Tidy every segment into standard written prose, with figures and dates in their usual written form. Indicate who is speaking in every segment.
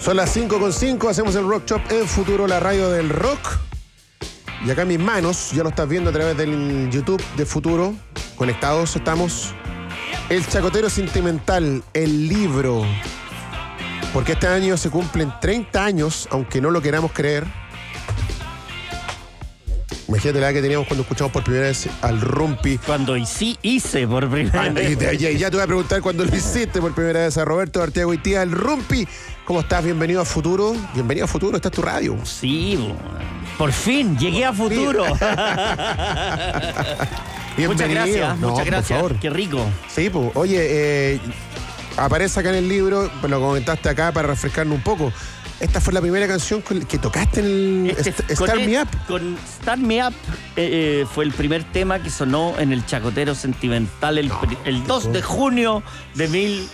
Speaker 1: Son las 5:05, hacemos el Rock Shop en Futuro, la radio del rock. Y acá en mis manos, ya lo estás viendo a través del YouTube de Futuro, conectados estamos. El Chacotero Sentimental, el libro. Porque este año se cumplen 30 años, aunque no lo queramos creer. Imagínate la edad que teníamos cuando escuchamos por primera vez al Rumpi.
Speaker 2: Cuando hice por primera vez.
Speaker 1: Ya te voy a preguntar cuándo lo hiciste por primera vez a Roberto Arteaga Goitía, el Rumpi. ¿Cómo estás? Bienvenido a Futuro. Bienvenido a Futuro, esta es tu radio.
Speaker 2: Sí, por fin, llegué a Futuro. Muchas gracias, muchas gracias.
Speaker 1: Por favor.
Speaker 2: Qué rico.
Speaker 1: Sí, pues. Oye, aparece acá en el libro, lo comentaste acá para refrescarnos un poco. Esta fue la primera canción que tocaste en el Start Me Up.
Speaker 2: Con Start Me Up fue el primer tema que sonó en el Chacotero Sentimental el 2 de junio de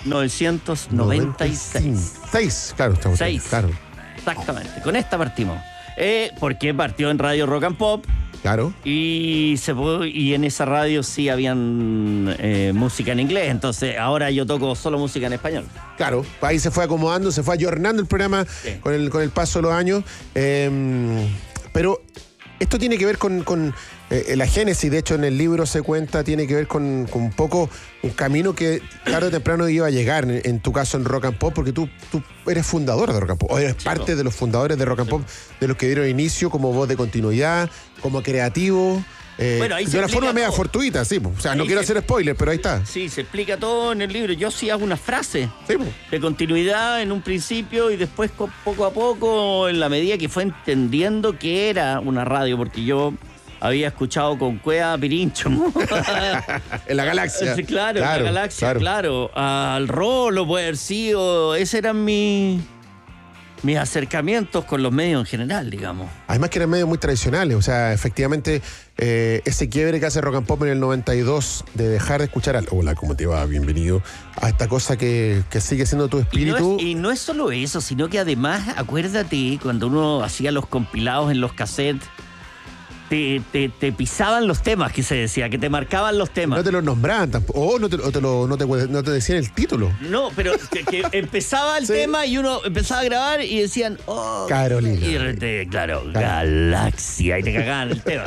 Speaker 2: 1996.
Speaker 1: Claro, estamos
Speaker 2: 6.
Speaker 1: Claro.
Speaker 2: Exactamente. Con esta partimos. Porque partió en Radio Rock and Pop.
Speaker 1: Claro.
Speaker 2: Y en esa radio sí habían música en inglés, entonces ahora yo toco solo música en español.
Speaker 1: Claro, ahí se fue acomodando, se fue ayornando el programa con el paso de los años. Pero esto tiene que ver con la génesis, de hecho en el libro se cuenta, tiene que ver con un poco un camino que tarde o temprano iba a llegar, en tu caso en Rock and Pop, porque tú eres fundador de Rock and Pop, o eres parte de los fundadores de Rock and Pop, de los que dieron inicio como voz de continuidad, como creativo.
Speaker 2: Bueno, ahí
Speaker 1: de una forma media fortuita, sí. O sea,
Speaker 2: ahí
Speaker 1: no quiero hacer spoiler, pero ahí está.
Speaker 2: Sí, se explica todo en el libro. Yo sí hago una frase
Speaker 1: Sí,
Speaker 2: de continuidad en un principio y después poco a poco, en la medida que fue entendiendo que era una radio, porque yo había escuchado con Cueva Pirincho.
Speaker 1: En la galaxia.
Speaker 2: Sí, claro, en la galaxia, claro. Al Rolo puede haber sido. Ese eran mis acercamientos con los medios en general, digamos.
Speaker 1: Además que eran medios muy tradicionales, o sea, efectivamente, ese quiebre que hace Rock and Pop en el 92, de dejar de escuchar hola, ¿cómo te va? Bienvenido a esta cosa que sigue siendo tu espíritu.
Speaker 2: Y no es solo eso, sino que además, acuérdate, cuando uno hacía los compilados en los cassettes, te pisaban los temas, que se decía, que te marcaban los temas.
Speaker 1: No te los nombraban tampoco, o no te decían el título.
Speaker 2: No, pero que empezaba el tema y uno empezaba a grabar y decían, oh,
Speaker 1: Carolina.
Speaker 2: Y claro, Galaxia, y te cagaban el tema.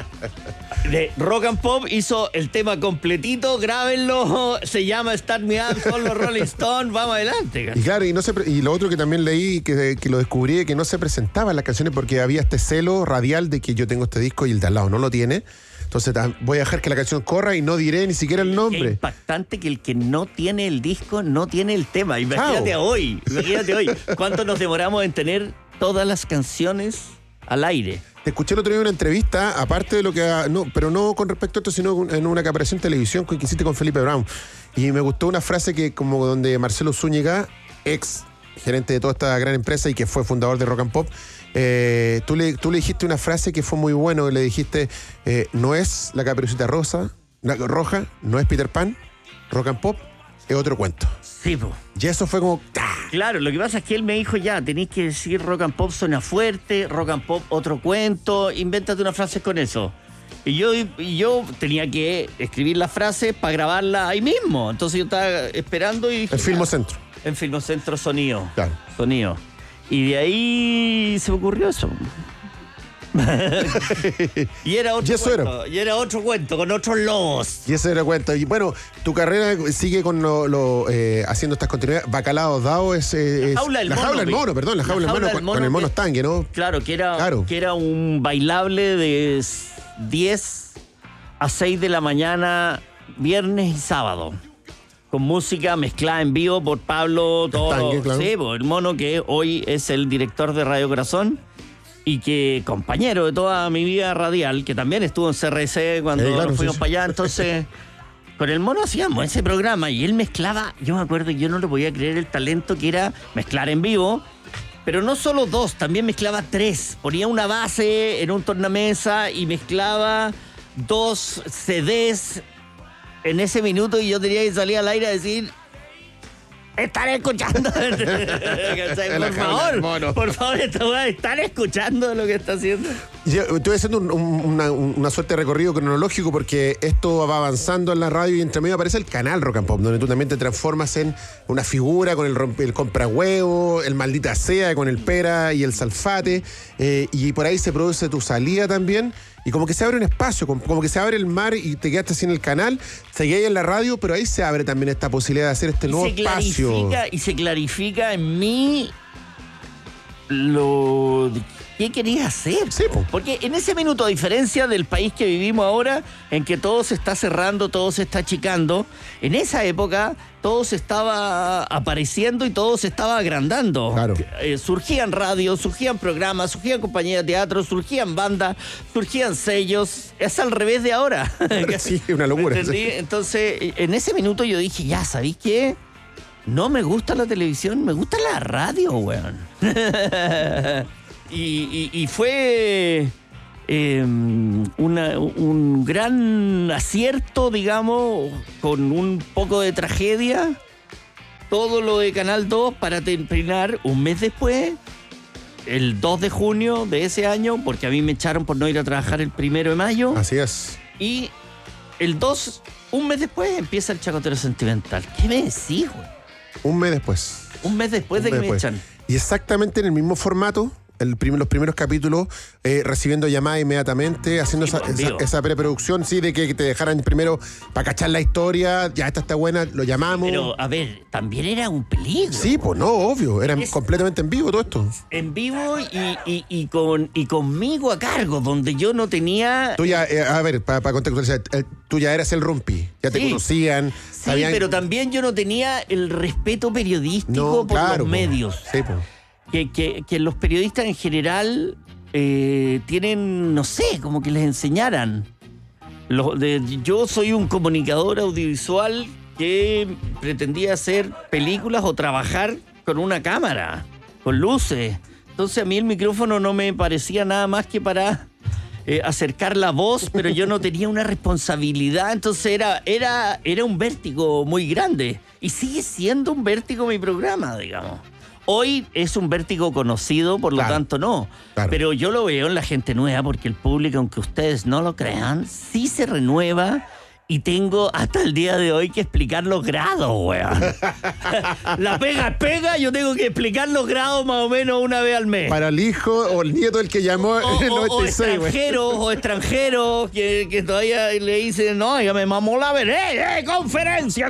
Speaker 2: De Rock and Pop hizo el tema completito, grábenlo, se llama Start Me Up, son los Rolling Stones, vamos adelante.
Speaker 1: Y claro, y lo otro que también leí, que lo descubrí, que no se presentaban las canciones porque había este celo radial de que yo tengo este disco y el de al lado no lo tiene. Entonces voy a dejar que la canción corra y no diré ni siquiera el nombre.
Speaker 2: Es impactante que el que no tiene el disco no tiene el tema. Imagínate hoy. ¿Cuánto nos demoramos en tener todas las canciones al aire?
Speaker 1: Te escuché el otro día en una entrevista, aparte de lo que... pero no con respecto a esto, sino en una que apareció en televisión que hiciste con Felipe Brown. Y me gustó una frase que como donde Marcelo Zúñiga, ex gerente de toda esta gran empresa y que fue fundador de Rock and Pop, tú le dijiste una frase que fue muy bueno, y le dijiste, no es la Caperucita Roja, no es Peter Pan, Rock and Pop es otro cuento.
Speaker 2: Sí, po.
Speaker 1: Y eso fue como...
Speaker 2: Claro, lo que pasa es que él me dijo, ya, tenéis que decir Rock and Pop suena fuerte, Rock and Pop otro cuento, invéntate una frase con eso. Y yo tenía que escribir la frase para grabarla ahí mismo. Entonces yo estaba esperando y dije...
Speaker 1: En Filmocentro.
Speaker 2: En Filmocentro Sonido.
Speaker 1: Claro.
Speaker 2: Sonido. Y de ahí se me ocurrió eso. Y era otro cuento con otros lobos.
Speaker 1: Y ese era el cuento. Y bueno, tu carrera sigue con haciendo estas continuidades. Bacalao Dao es
Speaker 2: La jaula del mono,
Speaker 1: con el mono Stange, ¿no?
Speaker 2: Claro, que era un bailable de 10 a 6 de la mañana, viernes y sábado. Con música mezclada en vivo por Pablo todo.
Speaker 1: Stange, claro.
Speaker 2: Sí, el mono que hoy es el director de Radio Corazón. Y que compañero de toda mi vida radial, que también estuvo en CRC cuando nos fuimos para allá, entonces con el mono hacíamos ese programa y él mezclaba, yo me acuerdo que yo no le podía creer el talento que era mezclar en vivo, pero no solo 2, también mezclaba 3, ponía una base en un tornamesa y mezclaba 2 CDs en ese minuto y yo tenía que salir al aire a decir... Están escuchando. Por favor, están escuchando lo que está haciendo.
Speaker 1: Yo estoy haciendo una suerte de recorrido cronológico porque esto va avanzando en la radio y entre medio aparece el canal Rock and Pop, donde tú también te transformas en una figura con el comprahuevo, el maldita sea con el pera y el salfate, y por ahí se produce tu salida también. Y como que se abre un espacio, como que se abre el mar y te quedaste así en el canal, seguí en la radio, pero ahí se abre también esta posibilidad de hacer este nuevo espacio.
Speaker 2: Y se clarifica en mí lo ¿qué querías hacer?
Speaker 1: Sí,
Speaker 2: porque en ese minuto, a diferencia del país que vivimos ahora, en que todo se está cerrando, todo se está achicando, en esa época todo se estaba apareciendo y todo se estaba agrandando.
Speaker 1: Claro.
Speaker 2: Surgían radios, surgían programas, surgían compañías de teatro, surgían bandas, surgían sellos. Es al revés de ahora.
Speaker 1: Sí, una locura.
Speaker 2: Sí. Entonces, en ese minuto yo dije, ya, ¿sabéis qué? No me gusta la televisión, me gusta la radio, weón. Y fue un gran acierto, digamos, con un poco de tragedia, todo lo de Canal 2 para terminar un mes después, el 2 de junio de ese año, porque a mí me echaron por no ir a trabajar el 1 de mayo.
Speaker 1: Así es.
Speaker 2: Y el 2, un mes después, empieza el Chacotero Sentimental. ¿Qué me decís, güey?
Speaker 1: Un mes después.
Speaker 2: Un mes después de que me echan.
Speaker 1: Y exactamente en el mismo formato, los primeros capítulos, recibiendo llamadas inmediatamente, haciendo esa preproducción, sí, de que te dejaran primero para cachar la historia, ya esta está buena, lo llamamos.
Speaker 2: Pero, a ver, también era un peligro.
Speaker 1: Sí, pues no, obvio, era completamente en vivo todo esto.
Speaker 2: En vivo y conmigo a cargo, donde yo no tenía...
Speaker 1: Tú ya, a ver, para contextualizar, tú ya eras el rumpi, ya te conocían.
Speaker 2: Sí, sabían... pero también yo no tenía el respeto periodístico por los medios.
Speaker 1: Sí, pues.
Speaker 2: Que los periodistas en general tienen, no sé, como que les enseñaran. Yo soy un comunicador audiovisual que pretendía hacer películas o trabajar con una cámara, con luces. Entonces a mí el micrófono no me parecía nada más que para acercar la voz, pero yo no tenía una responsabilidad. Entonces era un vértigo muy grande. Y sigue siendo un vértigo mi programa, digamos. Hoy es un vértigo conocido, por lo tanto no. Claro. Pero yo lo veo en la gente nueva porque el público, aunque ustedes no lo crean, sí se renueva y tengo hasta el día de hoy que explicar los grados, weón. La pega es pega, yo tengo que explicar los grados más o menos una vez al mes.
Speaker 1: Para el hijo o el nieto del que llamó en el 96,
Speaker 2: o extranjeros que todavía le dicen, no, ya me mamó la ver, conferencia.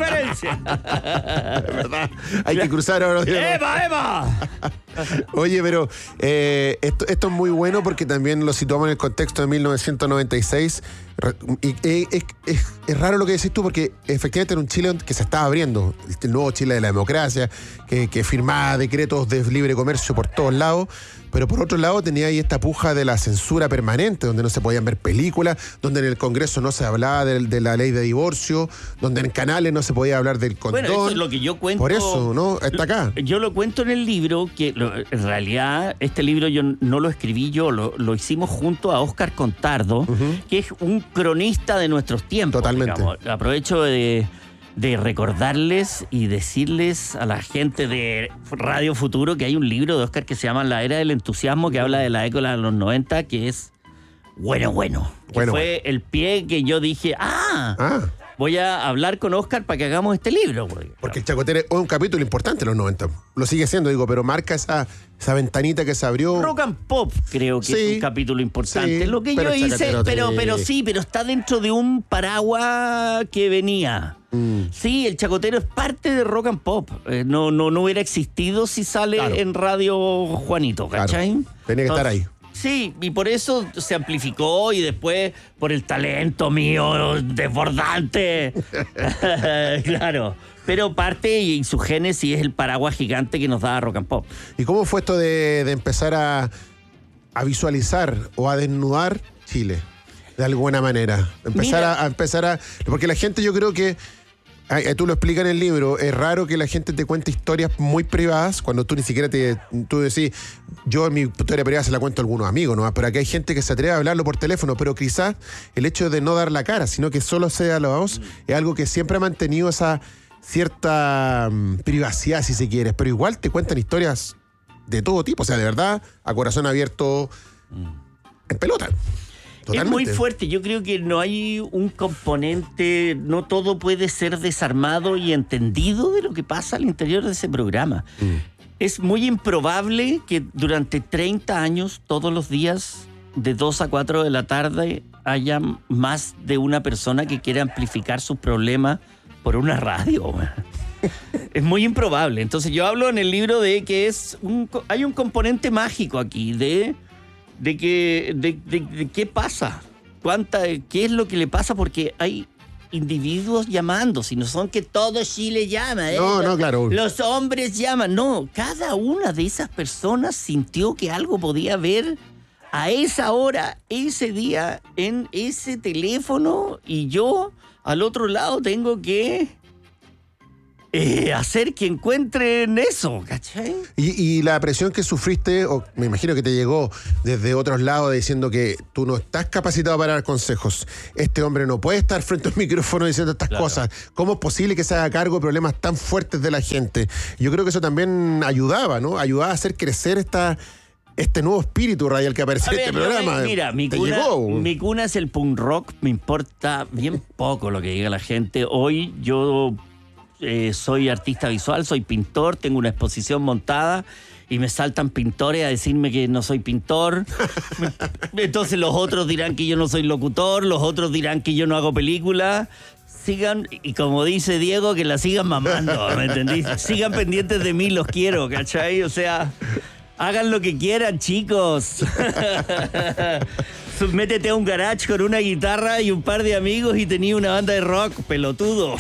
Speaker 1: ¿Verdad? Hay que cruzar ahora.
Speaker 2: ¡Eva!
Speaker 1: Oye, pero esto es muy bueno porque también lo situamos en el contexto de 1996. Y es raro lo que decís tú porque efectivamente era un Chile que se estaba abriendo, el nuevo Chile de la democracia, que firmaba decretos de libre comercio por todos lados, pero por otro lado tenía ahí esta puja de la censura permanente, donde no se podían ver películas, donde en el Congreso no se hablaba de la ley de divorcio, donde en canales no se podía hablar del condón.
Speaker 2: Bueno, eso es lo que yo cuento.
Speaker 1: Por eso, ¿no? Está acá.
Speaker 2: Yo lo cuento en el libro, que en realidad este libro yo no lo escribí yo, lo hicimos junto a Óscar Contardo, que es un cronista de nuestros tiempos.
Speaker 1: Totalmente.
Speaker 2: Digamos. Aprovecho de recordarles y decirles a la gente de Radio Futuro que hay un libro de Óscar que se llama La Era del Entusiasmo, que habla de la década de los 90, que es bueno. Que fue el pie que yo dije, voy a hablar con Óscar para que hagamos este libro.
Speaker 1: Porque el Chacotero es un capítulo importante en los 90. Lo sigue siendo, pero marca esa ventanita que se abrió.
Speaker 2: Rock and Pop creo que es un capítulo importante. Lo que yo hice, pero está dentro de un paraguas que venía. Sí, el Chacotero es parte de Rock and Pop. No hubiera existido si sale en Radio Juanito, ¿cachai?
Speaker 1: Claro. Tenía que estar ahí.
Speaker 2: Sí, y por eso se amplificó y después por el talento mío desbordante. Claro. Pero parte y su génesis es el paraguas gigante que nos da Rock and Pop.
Speaker 1: ¿Y cómo fue esto de empezar a visualizar o a desnudar Chile? De alguna manera. Empezar a... Porque la gente, yo creo que... Tú lo explicas en el libro, es raro que la gente te cuente historias muy privadas cuando tú ni siquiera tú decís, yo en mi historia privada se la cuento a algunos amigos, ¿no? Pero aquí hay gente que se atreve a hablarlo por teléfono, pero quizás el hecho de no dar la cara, sino que solo sea la voz, es algo que siempre ha mantenido esa cierta privacidad, si se quiere, pero igual te cuentan historias de todo tipo, o sea, de verdad, a corazón abierto, en pelota.
Speaker 2: Totalmente. Es muy fuerte. Yo creo que no hay un componente, no todo puede ser desarmado y entendido de lo que pasa al interior de ese programa. Es muy improbable que durante 30 años, todos los días, de 2 a 4 de la tarde, haya más de una persona que quiera amplificar sus problemas por una radio. Es muy improbable. Entonces yo hablo en el libro de que hay un componente mágico aquí, de qué pasa, qué es lo que le pasa, porque hay individuos llamando, si no son que todo Chile llama,
Speaker 1: No, claro.
Speaker 2: Los hombres llaman, no, cada una de esas personas sintió que algo podía ver a esa hora, ese día, en ese teléfono, y yo al otro lado tengo que hacer que encuentren eso, ¿cachai?
Speaker 1: Y la presión que sufriste, o me imagino que te llegó desde otros lados diciendo que tú no estás capacitado para dar consejos. Este hombre no puede estar frente al micrófono diciendo estas cosas. ¿Cómo es posible que se haga cargo de problemas tan fuertes de la gente? Yo creo que eso también ayudaba, ¿no? Ayudaba a hacer crecer este nuevo espíritu radial que aparece en este programa.
Speaker 2: Mira, mi cuna es el punk rock. Me importa bien poco lo que diga la gente. Hoy yo soy artista visual, soy pintor, tengo una exposición montada y me saltan pintores a decirme que no soy pintor. Entonces los otros dirán que yo no soy locutor, los otros dirán que yo no hago películas. Sigan, y como dice Diego, que la sigan mamando, ¿me entendís? Sigan pendientes de mí, los quiero, ¿cachai? O sea, hagan lo que quieran, chicos. Métete a un garage con una guitarra y un par de amigos y tenía una banda de rock, pelotudo.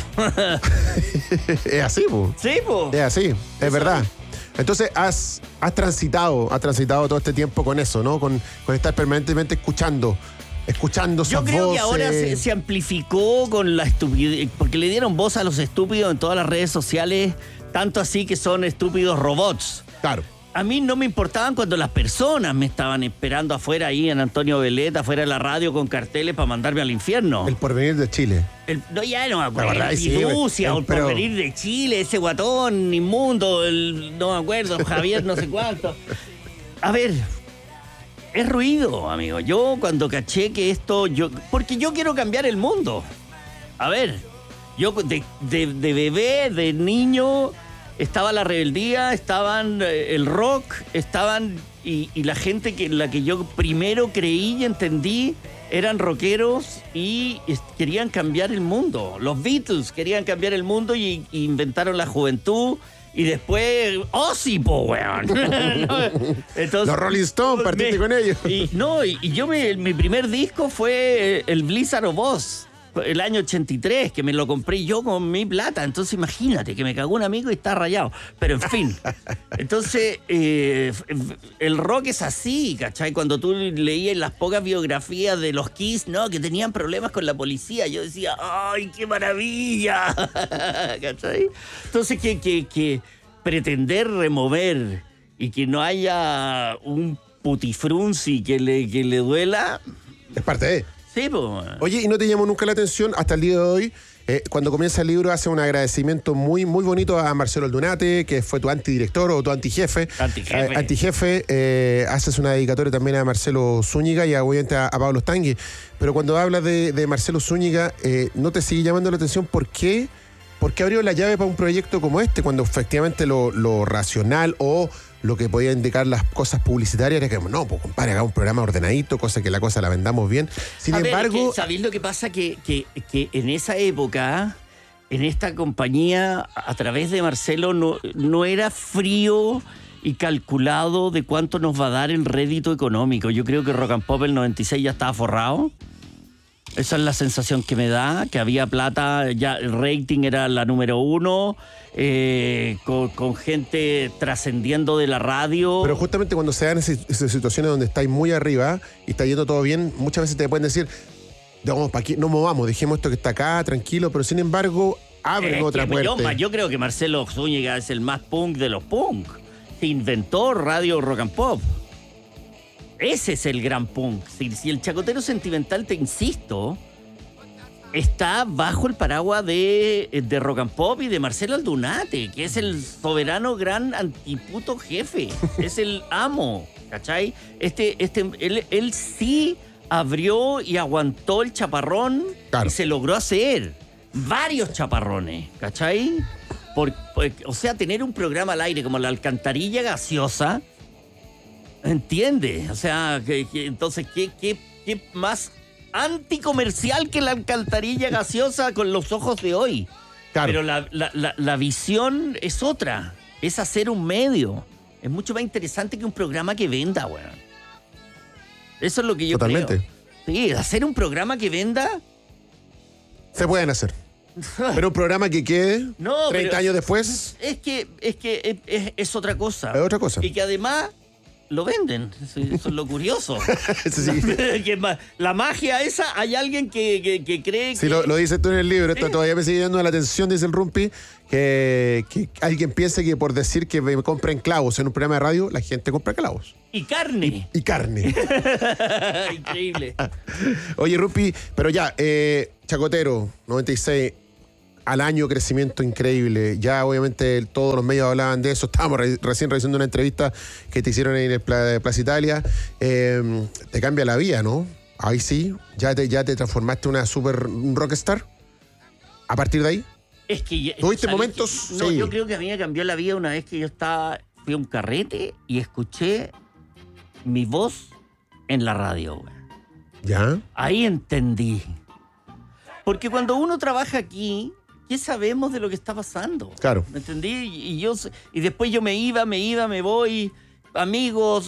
Speaker 1: Es así, po.
Speaker 2: Sí, po.
Speaker 1: Es así, es verdad. Entonces has transitado todo este tiempo con eso, ¿no? Con estar permanentemente escuchando sus voces.
Speaker 2: Yo creo que ahora se amplificó con la estupidez, porque le dieron voz a los estúpidos en todas las redes sociales, tanto así que son estúpidos robots.
Speaker 1: Claro.
Speaker 2: A mí no me importaban cuando las personas me estaban esperando afuera ahí en Antonio Veleta, afuera de la radio con carteles para mandarme al infierno.
Speaker 1: El Porvenir de Chile.
Speaker 2: Ya no me acuerdo. El Porvenir de Chile, ese guatón inmundo, no me acuerdo, Javier no sé cuánto. A ver, es ruido, amigo. Yo cuando caché que porque yo quiero cambiar el mundo. A ver, yo de bebé, de niño, estaba la rebeldía, estaban el rock, y la gente en la que yo primero creí y entendí eran rockeros y querían cambiar el mundo. Los Beatles querían cambiar el mundo y inventaron la juventud. Y después, Ozzy, po, weón. Entonces,
Speaker 1: los Rolling Stones, partiste con ellos.
Speaker 2: Mi primer disco fue el Blizzard of Oz, el año 83, que me lo compré yo con mi plata. Entonces imagínate que me cagó un amigo y está rayado. Pero en fin. Entonces, el rock es así, ¿cachai? Cuando tú leías las pocas biografías de los Kiss, ¿no? Que tenían problemas con la policía, yo decía, ¡ay, qué maravilla! ¿Cachai? Entonces, que pretender remover y que no haya un putifrunzi que le duela,
Speaker 1: es parte de...
Speaker 2: Sí, pues.
Speaker 1: Oye, ¿y no te llamó nunca la atención hasta el día de hoy? Cuando comienza el libro hace un agradecimiento muy, muy bonito a Marcelo Aldunate, que fue tu antidirector o tu antijefe. Antijefe. Haces una dedicatoria también a Marcelo Zúñiga y obviamente a Pablo Stangui. Pero cuando hablas de Marcelo Zúñiga, ¿no te sigue llamando la atención por qué? ¿Por qué abrió la llave para un proyecto como este? Cuando efectivamente lo racional o lo que podía indicar las cosas publicitarias era que, no, pues compadre, haga un programa ordenadito, cosa que la cosa la vendamos bien. Sin embargo...
Speaker 2: ¿Sabéis lo que pasa? Que en esa época, en esta compañía, a través de Marcelo, no era frío y calculado de cuánto nos va a dar el rédito económico. Yo creo que Rock and Pop el 96 ya estaba forrado. Esa es la sensación que me da, que había plata, ya el rating era la número 1, con gente trascendiendo de la radio.
Speaker 1: Pero justamente cuando se dan esas situaciones donde estáis muy arriba y está yendo todo bien, muchas veces te pueden decir, vamos, ¿para qué? No movamos, dejemos esto que está acá, tranquilo, pero sin embargo, abren otra puerta.
Speaker 2: Yo creo que Marcelo Zúñiga es el más punk de los punk. Se inventó Radio Rock and Pop. Ese es el gran punk. Si el Chacotero Sentimental, te insisto, está bajo el paraguas de Rock and Pop y de Marcelo Aldunate, que es el soberano gran antiputo jefe. Es el amo, ¿cachai? Él sí abrió y aguantó el chaparrón, claro, y se logró hacer varios chaparrones, ¿cachai? O sea, tener un programa al aire como La Alcantarilla Gaseosa, ¿entiendes? O sea, entonces, ¿qué más anticomercial que La Alcantarilla Gaseosa con los ojos de hoy? Claro. Pero la visión es otra, es hacer un medio. Es mucho más interesante que un programa que venda, weón. Eso es lo que yo
Speaker 1: Totalmente.
Speaker 2: creo. Sí, hacer un programa que venda.
Speaker 1: Se pueden hacer. Pero un programa que quede 30 años después.
Speaker 2: Es que es otra cosa.
Speaker 1: Es otra cosa.
Speaker 2: Y que además lo venden. Eso es lo curioso.
Speaker 1: Sí.
Speaker 2: La magia esa, hay alguien que cree que...
Speaker 1: Sí, lo dices tú en el libro. Esto todavía me sigue dando la atención, dice el Rumpi, que alguien piense que por decir que me compren clavos en un programa de radio, la gente compra clavos.
Speaker 2: Y carne.
Speaker 1: Y carne.
Speaker 2: Increíble.
Speaker 1: Oye, Rumpi, pero ya, Chacotero, 96... al año, crecimiento increíble. Ya obviamente todos los medios hablaban de eso. Estábamos recién revisando una entrevista que te hicieron en el Plaza Italia. Te cambia la vida, ¿no? Ahí sí, ya te transformaste en un rockstar. A partir de ahí.
Speaker 2: Es que
Speaker 1: ¿tuviste momentos?
Speaker 2: No,
Speaker 1: sí.
Speaker 2: Yo creo que a mí me cambió la vida una vez que fui a un carrete y escuché mi voz en la radio.
Speaker 1: ¿Ya?
Speaker 2: Ahí entendí. Porque cuando uno trabaja aquí, ¿qué sabemos de lo que está pasando?
Speaker 1: Claro.
Speaker 2: ¿Me entendí? Y después yo me voy, amigos,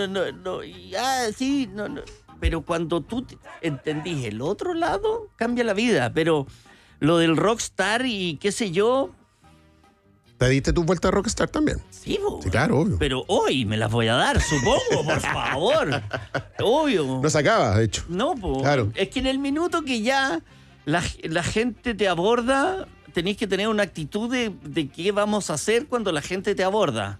Speaker 2: no. Pero cuando tú entendís el otro lado, cambia la vida. Pero lo del rockstar y qué sé yo...
Speaker 1: ¿Te diste tu vuelta a rockstar también?
Speaker 2: Sí,
Speaker 1: claro, obvio.
Speaker 2: Pero hoy me las voy a dar, supongo, por favor. Obvio.
Speaker 1: No se acaba, de hecho.
Speaker 2: No,
Speaker 1: claro.
Speaker 2: Es que en el minuto que ya la gente te aborda, tenés que tener una actitud de qué vamos a hacer cuando la gente te aborda.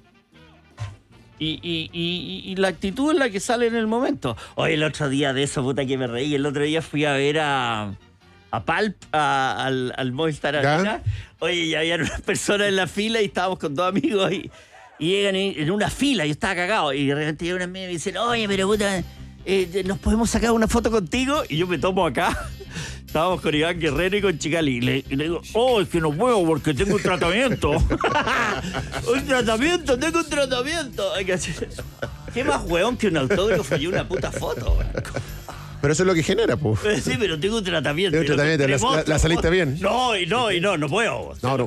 Speaker 2: Y la actitud es la que sale en el momento. Oye, el otro día de eso, puta que me reí. El otro día fui a ver a Pulp, al Movistar Arena. Oye, ya había unas personas en la fila y estábamos con dos amigos y llegan en una fila. Yo estaba cagado y de repente llegan unas amigas y me dicen, oye, pero puta, ¿nos podemos sacar una foto contigo? Y yo me tomo acá. Estábamos con Iván Guerrero y con Chicali. Y le digo, es que no puedo porque tengo un tratamiento. Tengo un tratamiento. ¿Qué más hueón que un autógrafo y una puta foto?
Speaker 1: Pero eso es lo que genera, pues.
Speaker 2: Sí, pero tengo un tratamiento.
Speaker 1: Tengo un tratamiento, la saliste bien.
Speaker 2: No puedo.
Speaker 1: No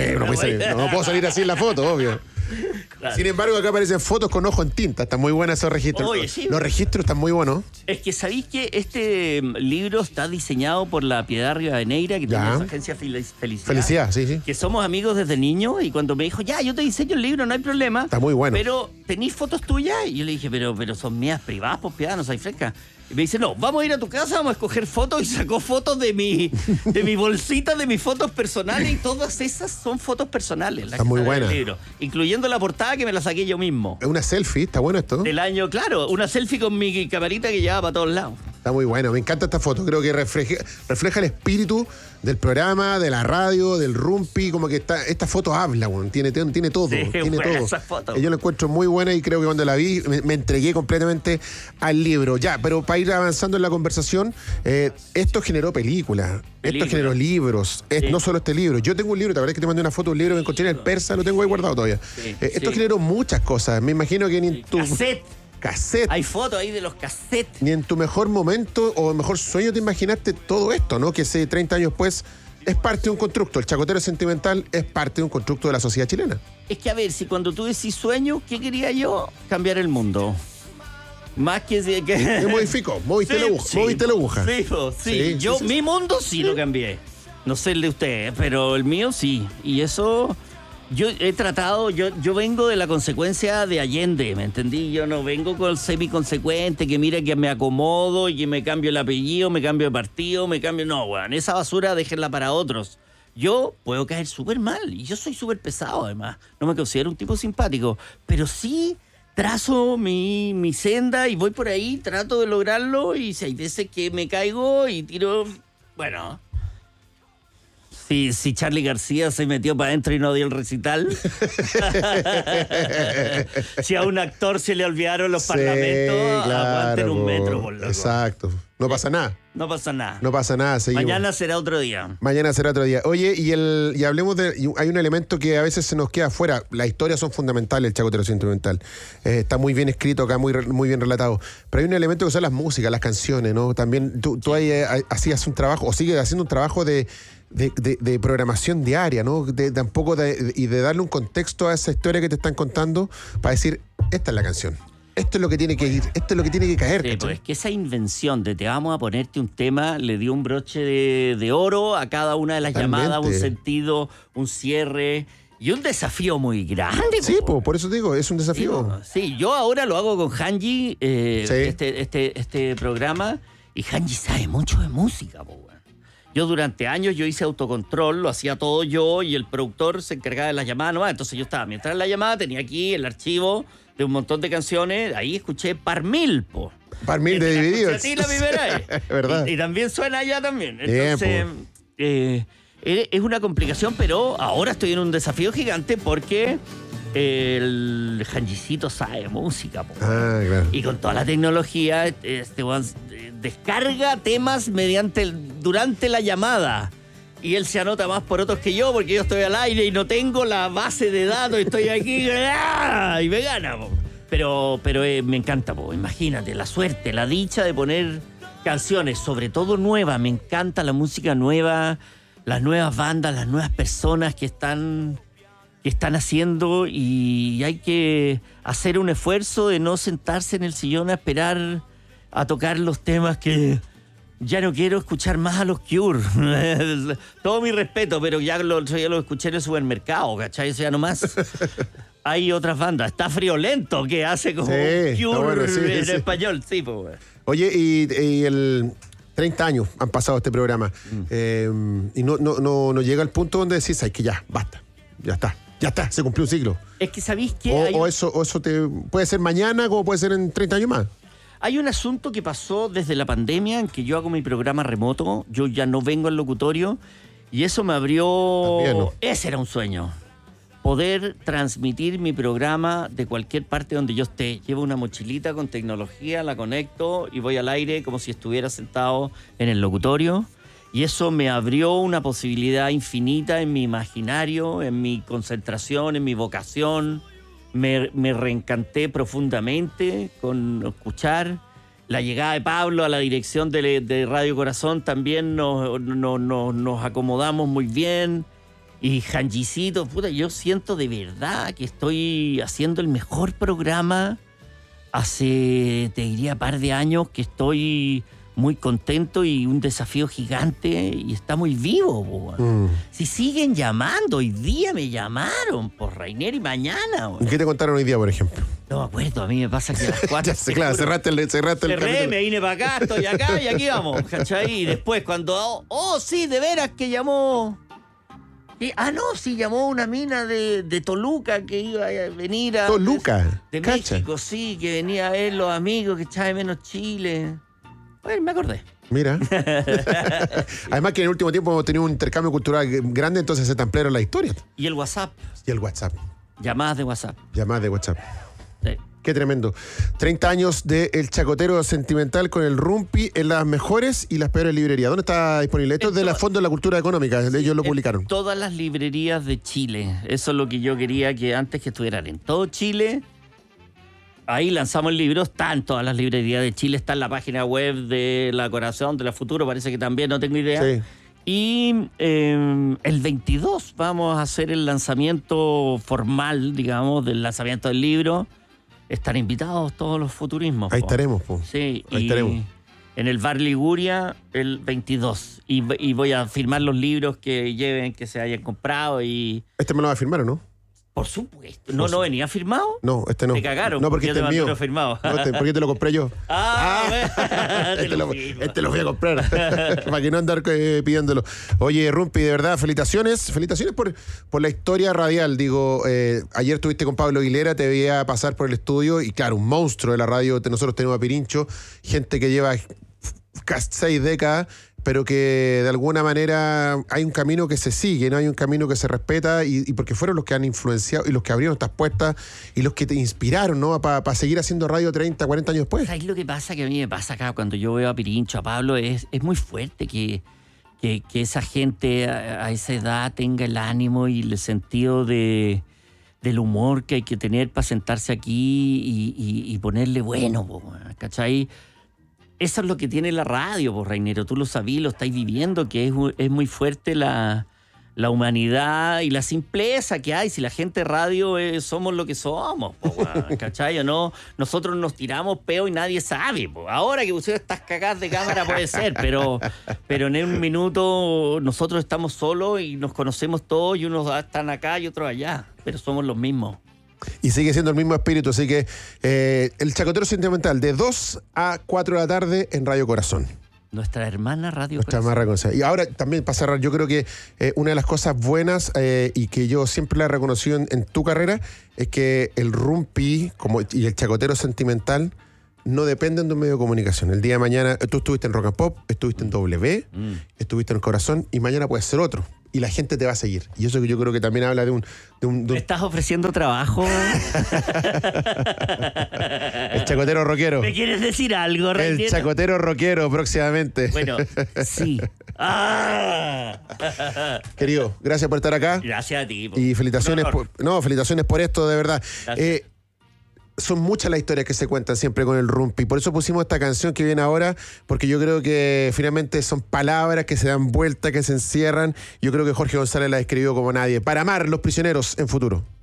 Speaker 1: puedo salir así en la foto, obvio. Claro. Sin embargo, acá aparecen fotos con ojo en tinta. Están muy buenos esos registros.
Speaker 2: Oye, sí,
Speaker 1: los registros están muy buenos.
Speaker 2: Es que sabéis que este libro está diseñado por la Piedad Rivadeneira, que tiene esa agencia Felicidad.
Speaker 1: Felicidad, sí.
Speaker 2: Que somos amigos desde niño. Y cuando me dijo, yo te diseño el libro, no hay problema.
Speaker 1: Está muy bueno.
Speaker 2: Pero, ¿tenís fotos tuyas? Y yo le dije, pero son mías privadas, pues Piedad, no soy fresca. Y me dice, no, vamos a ir a tu casa, vamos a escoger fotos. Y sacó fotos de mi bolsita, de mis fotos personales. Y todas esas son fotos personales.
Speaker 1: Está muy buena.
Speaker 2: Incluyendo la portada que me la saqué yo mismo.
Speaker 1: Es una selfie, está bueno esto.
Speaker 2: Del año, claro, una selfie con mi camarita que llevaba para todos lados.
Speaker 1: Está muy bueno, me encanta esta foto. Creo que refleja el espíritu del programa, de la radio, del Rumpi. Como que esta foto habla, bueno. Tiene todo.
Speaker 2: Sí,
Speaker 1: tiene todo.
Speaker 2: Esa foto.
Speaker 1: Yo la encuentro muy buena y creo que cuando la vi me entregué completamente al libro. Ya, pero para ir avanzando en la conversación, esto generó películas. Esto generó libros. Sí. No solo este libro. Yo tengo un libro, ¿te acuerdas que te mandé una foto de un libro que encontré en el Persa? Lo tengo ahí guardado todavía. Sí, esto generó muchas cosas. Me imagino que ni en tu... Cassette.
Speaker 2: Hay fotos ahí de los cassettes.
Speaker 1: Ni en tu mejor momento o mejor sueño te imaginaste todo esto, ¿no? Que hace 30 años después es parte de un constructo. El Chacotero Sentimental es parte de un constructo de la sociedad chilena.
Speaker 2: Es que a ver, si cuando tú decís sueño, ¿qué quería yo? Cambiar el mundo. Más que...
Speaker 1: Me modificó, moviste la aguja.
Speaker 2: Sí. Mi mundo sí lo cambié. No sé el de ustedes, pero el mío sí. Y eso... Yo he tratado, yo vengo de la consecuencia de Allende, ¿me entendí? Yo no vengo con el semiconsecuente, que mira que me acomodo y que me cambio el apellido, me cambio de partido, No, weón, esa basura déjenla para otros. Yo puedo caer súper mal y yo soy súper pesado además. No me considero un tipo simpático, pero sí trazo mi senda y voy por ahí, trato de lograrlo y si hay veces que me caigo y tiro, bueno... Si Charly García se metió para adentro y no dio el recital. Si a un actor se le olvidaron los parlamentos, aguanten un metro, por loco.
Speaker 1: Exacto. No pasa nada.
Speaker 2: No pasa nada.
Speaker 1: No pasa nada, seguimos.
Speaker 2: Mañana será otro día.
Speaker 1: Mañana será otro día. Oye, y hablemos hay un elemento que a veces se nos queda fuera. Las historias son fundamentales, el Chacotero Sentimental. Está muy bien escrito acá, muy bien relatado. Pero hay un elemento que son las músicas, las canciones, ¿no? También tú ahí hacías un trabajo, o sigues haciendo un trabajo de programación diaria, ¿no? De darle un contexto a esa historia que te están contando para decir, esta es la canción. Esto es lo que tiene que ir, esto es lo que tiene que caer.
Speaker 2: Sí, pues es que esa invención de te vamos a ponerte un tema le dio un broche de oro a cada una de las llamadas, un sentido, un cierre y un desafío muy grande.
Speaker 1: Sí, por eso te digo, es un desafío.
Speaker 2: Sí, yo ahora lo hago con Hanji, este programa, y Hanji sabe mucho de música, po. Yo durante años yo hice autocontrol, lo hacía todo yo y el productor se encargaba de las llamadas nomás. Entonces yo estaba, mientras la llamada tenía aquí el archivo de un montón de canciones, ahí escuché Par Mil, po.
Speaker 1: Par Mil de Divididos.
Speaker 2: Así la primera vez.
Speaker 1: ¿Verdad?
Speaker 2: Y también suena allá también. Entonces, es una complicación, pero ahora estoy en un desafío gigante porque el Hanjicito sabe música, po.
Speaker 1: Claro.
Speaker 2: Y con toda la tecnología, descarga temas durante la llamada. Y él se anota más por otros que yo, porque yo estoy al aire y no tengo la base de datos, estoy aquí y me gana. Po. Pero me encanta, po. Imagínate, la suerte, la dicha de poner canciones, sobre todo nuevas. Me encanta la música nueva, las nuevas bandas, las nuevas personas que están haciendo, y hay que hacer un esfuerzo de no sentarse en el sillón a esperar a tocar los temas que ya no quiero escuchar más a los Cure. Todo mi respeto, pero ya lo escuché en el supermercado, ¿cachai? O sea, nomás hay otras bandas. Está Friolento, que hace como Cure en español. Sí, pues.
Speaker 1: Oye, y el 30 años han pasado este programa. Y no llega al punto donde decís, ay, que ya, basta, ya está, se cumplió un ciclo.
Speaker 2: Es que sabéis que
Speaker 1: eso puede ser mañana, como puede ser en 30 años más.
Speaker 2: Hay un asunto que pasó desde la pandemia, en que yo hago mi programa remoto, yo ya no vengo al locutorio, y eso me abrió...
Speaker 1: También, ¿no?
Speaker 2: Ese era un sueño. Poder transmitir mi programa de cualquier parte donde yo esté. Llevo una mochilita con tecnología, la conecto y voy al aire como si estuviera sentado en el locutorio. Y eso me abrió una posibilidad infinita en mi imaginario, en mi concentración, en mi vocación. Me reencanté profundamente con escuchar. La llegada de Pablo a la dirección de Radio Corazón también nos acomodamos muy bien. Y Hanjicito, puta, yo siento de verdad que estoy haciendo el mejor programa hace, te diría, par de años, que estoy muy contento y un desafío gigante, y está muy vivo. Si siguen llamando, hoy día me llamaron por Rainer y mañana.
Speaker 1: ¿Y qué te contaron hoy día, por ejemplo?
Speaker 2: No me acuerdo, a mí me pasa que a las 4...
Speaker 1: Claro, cerraste el
Speaker 2: cerré, me vine para acá, estoy acá y aquí vamos, ¿cachai? Y después cuando, sí, de veras que llamó... sí, llamó una mina de Toluca que iba a venir a...
Speaker 1: ¿Toluca?
Speaker 2: De México, sí, que venía a ver los amigos, que echaba de menos Chile. Bueno, me acordé.
Speaker 1: Mira. Además que en el último tiempo hemos tenido un intercambio cultural grande, entonces se te ampliaron las historias.
Speaker 2: Y el WhatsApp. Llamadas de WhatsApp. Sí.
Speaker 1: Qué tremendo. 30 años de El Chacotero Sentimental con el Rumpi en las mejores y las peores librerías. ¿Dónde está disponible? Esto es de la Fondo de la Cultura Económica. Ellos lo publicaron.
Speaker 2: Todas las librerías de Chile. Eso es lo que yo quería, que antes que estuvieran en todo Chile. Ahí lanzamos el libro, está en todas las librerías de Chile, está en la página web de La Corazón, de La Futuro, parece que también, no tengo idea. Sí. Y el 22 vamos a hacer el lanzamiento formal, digamos, del lanzamiento del libro. Están invitados todos los futurismos.
Speaker 1: Ahí estaremos, po.
Speaker 2: Sí, ahí estaremos. En el Bar Liguria el 22. Y voy a firmar los libros que lleven, que se hayan comprado. Y
Speaker 1: ¿este me lo va a firmar o no?
Speaker 2: Por supuesto. ¿No venía firmado?
Speaker 1: No, este no.
Speaker 2: Me cagaron.
Speaker 1: No, porque este es mío.
Speaker 2: Firmado.
Speaker 1: No, porque te lo compré yo. Este lo voy a comprar. Para que no andar pidiéndolo. Oye, Rumpi, de verdad, felicitaciones. Felicitaciones por la historia radial. Digo, ayer estuviste con Pablo Aguilera, te veía pasar por el estudio y claro, un monstruo de la radio. Nosotros tenemos a Pirincho, gente que lleva casi 6 décadas, pero que de alguna manera hay un camino que se sigue, ¿no? Hay un camino que se respeta y porque fueron los que han influenciado y los que abrieron estas puertas y los que te inspiraron, ¿no? Para seguir haciendo radio 30, 40 años después.
Speaker 2: ¿Sabes lo que pasa? Que a mí me pasa acá cuando yo veo a Pirincho, a Pablo, es muy fuerte que esa gente a esa edad tenga el ánimo y el sentido del humor que hay que tener para sentarse aquí y ponerle bueno, ¿cachai? Eso es lo que tiene la radio, Rainero. Tú lo sabías, lo estáis viviendo, que es muy fuerte la humanidad y la simpleza que hay. Si la gente de radio somos lo que somos, ¿cachai? ¿O no? Nosotros nos tiramos peo y nadie sabe. Ahora que ustedes estás cagadas de cámara puede ser, pero en un minuto nosotros estamos solos y nos conocemos todos y unos están acá y otros allá, pero somos los mismos.
Speaker 1: Y sigue siendo el mismo espíritu, así que el Chacotero Sentimental de 2 a 4 de la tarde en Radio Corazón.
Speaker 2: Nuestra hermana Radio
Speaker 1: Corazón. Nuestra hermana Corazón. Y ahora también para cerrar, yo creo que una de las cosas buenas y que yo siempre la he reconocido en tu carrera es que el Rumpi y el Chacotero Sentimental no dependen de un medio de comunicación. El día de mañana tú estuviste en Rock and Pop, estuviste en W, estuviste en Corazón y mañana puede ser otro. Y la gente te va a seguir. Y eso que yo creo que también habla de un...
Speaker 2: ¿Me estás ofreciendo trabajo?
Speaker 1: El Chacotero Rockero.
Speaker 2: ¿Me quieres decir algo, Rainero?
Speaker 1: El Chacotero Rockero próximamente.
Speaker 2: Bueno, sí.
Speaker 1: Querido, gracias por estar acá.
Speaker 2: Gracias a ti.
Speaker 1: Y felicitaciones felicitaciones por esto, de verdad.
Speaker 2: Gracias.
Speaker 1: Son muchas las historias que se cuentan siempre con el Rumpi. Por eso pusimos esta canción que viene ahora, porque yo creo que finalmente son palabras que se dan vuelta, que se encierran. Yo creo que Jorge González la escribió como nadie. Para amar los prisioneros en futuro.